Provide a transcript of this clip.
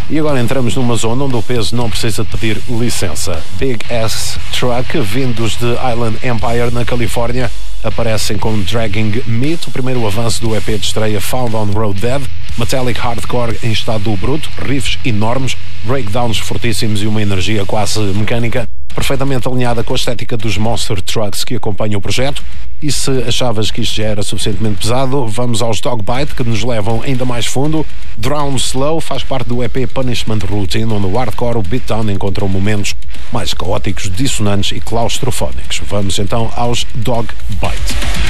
E agora entramos numa zona onde o peso não precisa de pedir licença. Big Ass Truck, vindos de Island Empire, na Califórnia, aparecem com Dragging Meat, o primeiro avanço do EP de estreia Found on Road Dead. Metallic hardcore em estado bruto, riffs enormes, breakdowns fortíssimos e uma energia quase mecânica, perfeitamente alinhada com a estética dos Monster Trucks que acompanham o projeto. E se achavas que isto já era suficientemente pesado, vamos aos Dogbite, que nos levam ainda mais fundo. Drown Slow faz parte do EP Punishment Routine, onde o hardcore, o beatdown encontram momentos mais caóticos, dissonantes e claustrofónicos. Vamos então aos Dogbite.